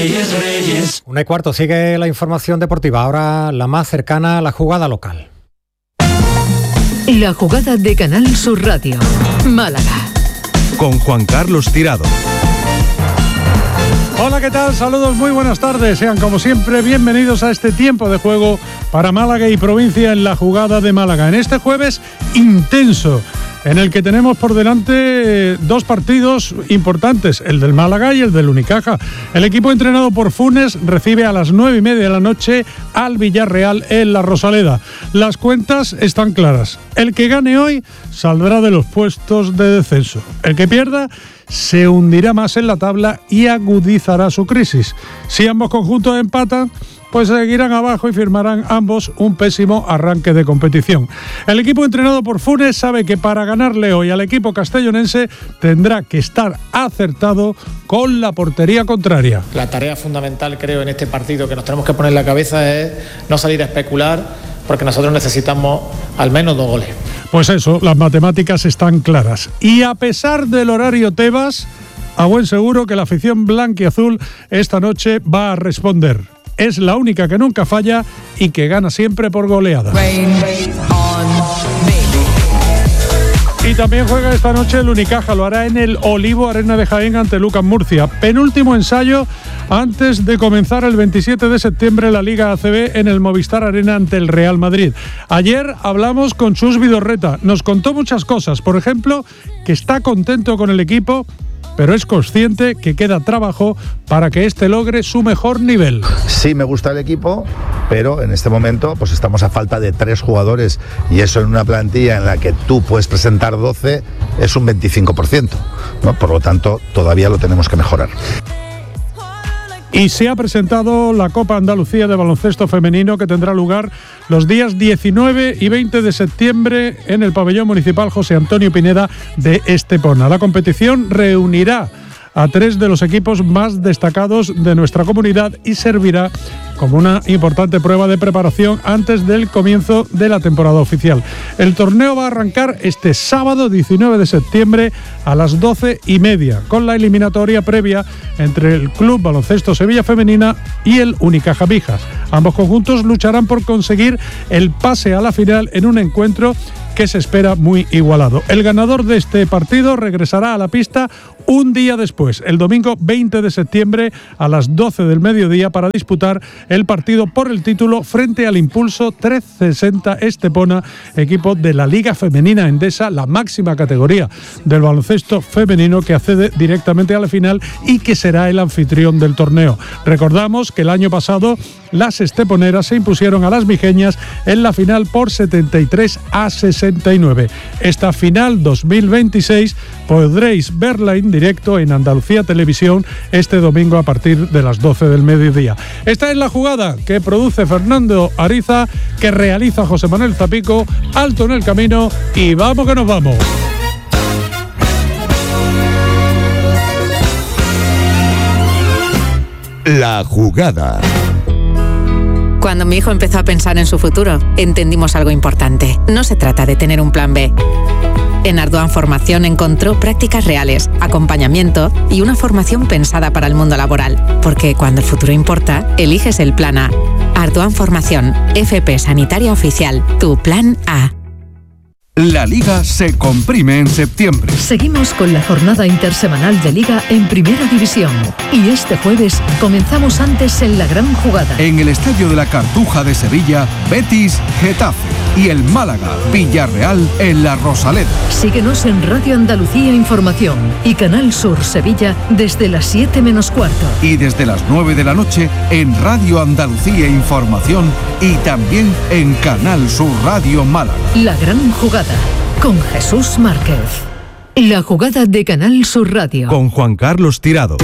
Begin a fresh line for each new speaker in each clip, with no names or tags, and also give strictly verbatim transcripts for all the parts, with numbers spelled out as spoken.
Reyes, Reyes.
Una y cuarto, sigue la información deportiva, ahora la más cercana a la jugada local.
La jugada de Canal Sur Radio, Málaga.
Con Juan Carlos Tirado.
Hola, ¿qué tal? Saludos, muy buenas tardes. Sean como siempre bienvenidos a este tiempo de juego para Málaga y provincia en la jugada de Málaga. En este jueves intenso, en el que tenemos por delante dos partidos importantes, el del Málaga y el del Unicaja. El equipo entrenado por Funes recibe a las nueve y media de la noche al Villarreal en la Rosaleda. Las cuentas están claras. El que gane hoy saldrá de los puestos de descenso. El que pierda se hundirá más en la tabla y agudizará su crisis. Si ambos conjuntos empatan, pues seguirán abajo y firmarán ambos un pésimo arranque de competición. El equipo entrenado por Funes sabe que para ganarle hoy al equipo castellonense tendrá que estar acertado con la portería contraria.
La tarea fundamental, creo, en este partido que nos tenemos que poner en la cabeza es no salir a especular, porque nosotros necesitamos al menos dos goles.
Pues eso, las matemáticas están claras. Y a pesar del horario Tebas, a buen seguro que la afición blanquiazul esta noche va a responder. Es la única que nunca falla y que gana siempre por goleada. Y también juega esta noche el Unicaja, lo hará en el Olivo Arena de Jaén ante Lucas Murcia. Penúltimo ensayo antes de comenzar el veintisiete de septiembre la Liga A C B en el Movistar Arena ante el Real Madrid. Ayer hablamos con Chus Vidorreta, nos contó muchas cosas, por ejemplo, que está contento con el equipo, pero es consciente que queda trabajo para que éste logre su mejor nivel.
Sí me gusta el equipo, pero en este momento pues estamos a falta de tres jugadores y eso en una plantilla en la que tú puedes presentar doce es un veinticinco por ciento, ¿no? Por lo tanto, todavía lo tenemos que mejorar.
Y se ha presentado la Copa Andalucía de Baloncesto Femenino, que tendrá lugar los días diecinueve y veinte de septiembre en el pabellón municipal José Antonio Pineda de Estepona. La competición reunirá a tres de los equipos más destacados de nuestra comunidad y servirá como una importante prueba de preparación antes del comienzo de la temporada oficial. El torneo va a arrancar este sábado diecinueve de septiembre a las doce y media, con la eliminatoria previa entre el Club Baloncesto Sevilla Femenina y el Unicaja Vijas. Ambos conjuntos lucharán por conseguir el pase a la final en un encuentro que se espera muy igualado. El ganador de este partido regresará a la pista un día después, el domingo veinte de septiembre a las doce del mediodía, para disputar el partido por el título frente al Impulso trescientos sesenta Estepona, equipo de la Liga Femenina Endesa, la máxima categoría del baloncesto femenino, que accede directamente a la final y que será el anfitrión del torneo. Recordamos que el año pasado las esteponeras se impusieron a las mijeñas en la final por setenta y tres a sesenta y nueve. Esta final dos mil veintiséis podréis verla en directo en Andalucía Televisión este domingo a partir de las doce del mediodía. Esta es la jugada que produce Fernando Ariza, que realiza José Manuel Zapico. Alto en el camino y vamos que nos vamos.
La jugada.
Cuando mi hijo empezó a pensar en su futuro, entendimos algo importante. No se trata de tener un plan B. En Ardoan Formación encontró prácticas reales, acompañamiento y una formación pensada para el mundo laboral. Porque cuando el futuro importa, eliges el plan A. Ardoan Formación, F P Sanitaria Oficial, tu plan A.
La Liga se comprime en septiembre.
Seguimos con la jornada intersemanal de Liga en Primera División. Y este jueves comenzamos antes en la gran jugada.
En el Estadio de la Cartuja de Sevilla, Betis, Getafe. Y el Málaga, Villarreal en la Rosaleda.
Síguenos en Radio Andalucía Información y Canal Sur Sevilla desde las siete menos cuarto.
Y desde las nueve de la noche en Radio Andalucía Información y también en Canal Sur Radio Málaga.
La gran jugada con Jesús Márquez. La jugada de Canal Sur Radio.
Con Juan Carlos Tirado.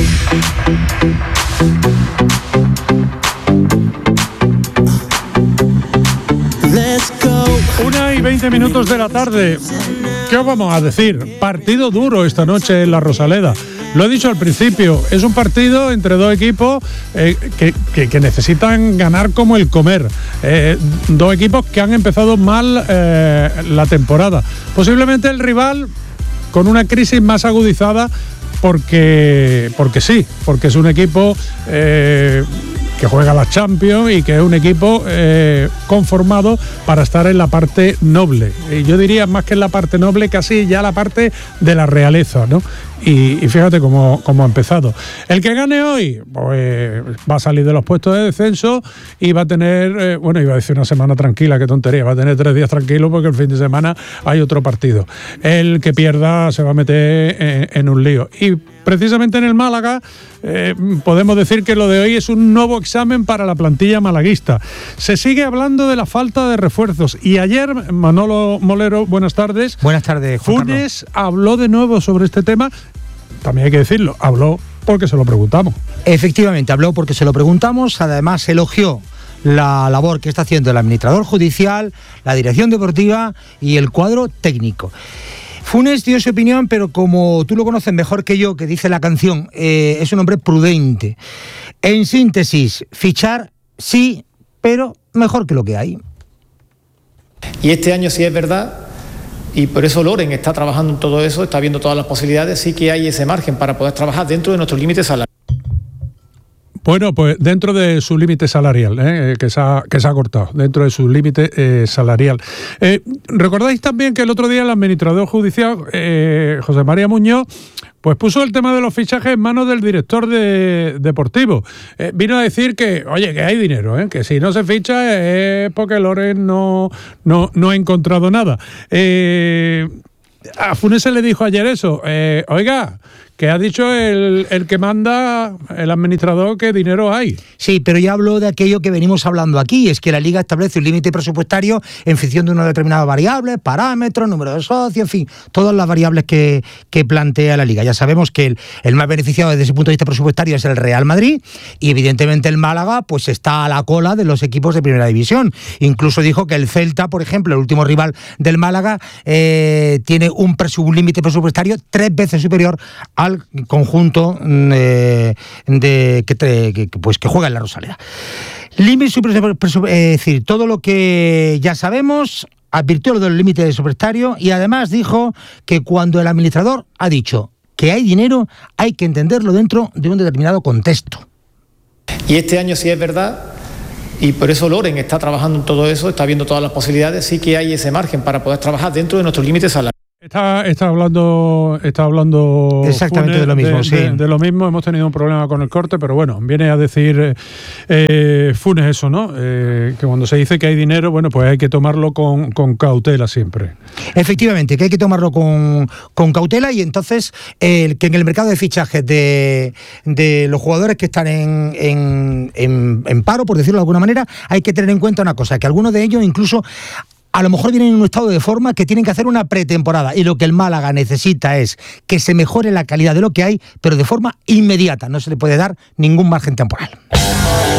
Una y veinte minutos de la tarde. ¿Qué os vamos a decir? Partido duro esta noche en la Rosaleda. Lo he dicho al principio, es un partido entre dos equipos eh, que, que, que necesitan ganar como el comer. Eh, dos equipos que han empezado mal eh, la temporada. Posiblemente el rival con una crisis más agudizada porque, porque sí, porque es un equipo eh, que juega la Champions y que es un equipo eh, conformado para estar en la parte noble. Y yo diría más que en la parte noble, casi ya la parte de la realeza, ¿no? Y, y fíjate cómo, cómo ha empezado. El que gane hoy, pues va a salir de los puestos de descenso y va a tener, eh, bueno, iba a decir una semana tranquila, qué tontería, va a tener tres días tranquilos porque el fin de semana hay otro partido. El que pierda se va a meter en, en un lío. Y precisamente en el Málaga eh, podemos decir que lo de hoy es un nuevo examen para la plantilla malaguista. Se sigue hablando de la falta de refuerzos y ayer Manolo Molero, buenas tardes.
Buenas tardes, Juan
Funes Carlos. Habló de nuevo sobre este tema. También hay que decirlo, habló porque se lo preguntamos.
Efectivamente, habló porque se lo preguntamos, además elogió la labor que está haciendo el administrador judicial, la dirección deportiva y el cuadro técnico. Funes dio su opinión, pero como tú lo conoces mejor que yo, que dice la canción, eh, es un hombre prudente. En síntesis, fichar sí, pero mejor que lo que hay.
Y este año sí es verdad, y por eso Loren está trabajando en todo eso, está viendo todas las posibilidades, sí que hay ese margen para poder trabajar dentro de nuestros límites salariales.
Bueno, pues dentro de su límite salarial, ¿eh? que, se ha, que se ha cortado, dentro de su límite eh, salarial. Eh, ¿Recordáis también que el otro día el administrador judicial, eh, José María Muñoz, pues puso el tema de los fichajes en manos del director de, deportivo? Eh, vino a decir que, oye, que hay dinero, ¿eh? que si no se ficha es porque Loren no, no, no ha encontrado nada. Eh, a Funes se le dijo ayer eso, eh, oiga, que ha dicho el, el que manda, el administrador, que dinero hay.
Sí, pero ya habló de aquello que venimos hablando aquí, es que la Liga establece un límite presupuestario en función de unas determinadas variables, parámetros, número de socios, en fin, todas las variables que, que plantea la Liga. Ya sabemos que el, el más beneficiado desde ese punto de vista presupuestario es el Real Madrid y evidentemente el Málaga pues está a la cola de los equipos de Primera División. Incluso dijo que el Celta, por ejemplo, el último rival del Málaga, eh, tiene un, presu- un límite presupuestario tres veces superior al al conjunto eh, de que, te, que, pues, que juega en la Rosaleda. Límite, es decir, todo lo que ya sabemos, advirtió lo del límite presupuestario y además dijo que cuando el administrador ha dicho que hay dinero, hay que entenderlo dentro de un determinado contexto.
Y este año sí es verdad, y por eso Loren está trabajando en todo eso, está viendo todas las posibilidades, sí que hay ese margen para poder trabajar dentro de nuestros límites salariales.
Está, está hablando está hablando
exactamente Funes de lo mismo,
de,
sí.
De, de lo mismo, hemos tenido un problema con el corte, pero bueno, viene a decir eh, Funes eso, ¿no? Eh, que cuando se dice que hay dinero, bueno, pues hay que tomarlo con, con cautela siempre.
Efectivamente, que hay que tomarlo con, con cautela y entonces eh, que en el mercado de fichajes de, de los jugadores que están en, en, en, en paro, por decirlo de alguna manera, hay que tener en cuenta una cosa, que algunos de ellos incluso a lo mejor vienen en un estado de forma que tienen que hacer una pretemporada y lo que el Málaga necesita es que se mejore la calidad de lo que hay, pero de forma inmediata, no se le puede dar ningún margen temporal.